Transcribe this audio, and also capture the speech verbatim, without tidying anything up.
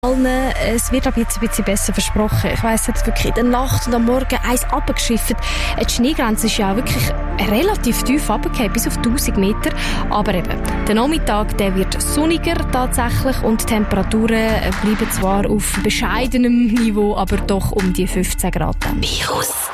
Es wird aber jetzt ein bisschen besser versprochen. Ich weiss, es hat wirklich in der Nacht und am Morgen eins runtergeschifft. Die Schneegrenze ist ja wirklich relativ tief runtergefallen, bis auf tausend Meter. Aber eben, der Nachmittag der wird sonniger tatsächlich und die Temperaturen bleiben zwar auf bescheidenem Niveau, aber doch um die fünfzehn Grad. Virus